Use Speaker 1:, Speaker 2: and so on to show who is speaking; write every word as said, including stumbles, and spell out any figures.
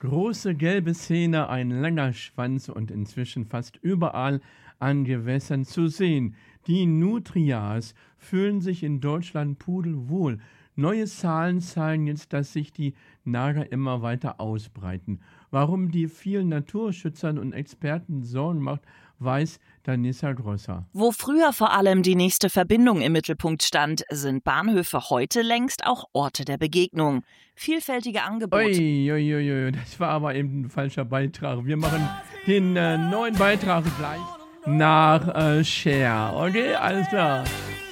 Speaker 1: Große gelbe Zähne, ein langer Schwanz und inzwischen fast überall an Gewässern zu sehen. Die Nutrias fühlen sich in Deutschland pudelwohl. Neue Zahlen zeigen jetzt, dass sich die Nager immer weiter ausbreiten. Warum die vielen Naturschützern und Experten Sorgen macht, weiß Danissa Grosser.
Speaker 2: Wo früher vor allem die nächste Verbindung im Mittelpunkt stand, sind Bahnhöfe heute längst auch Orte der Begegnung. Vielfältige Angebote.
Speaker 1: Ui, ui, ui, ui, das war aber eben ein falscher Beitrag. Wir machen den äh, neuen Beitrag gleich nach äh, Cher. Okay, alles klar.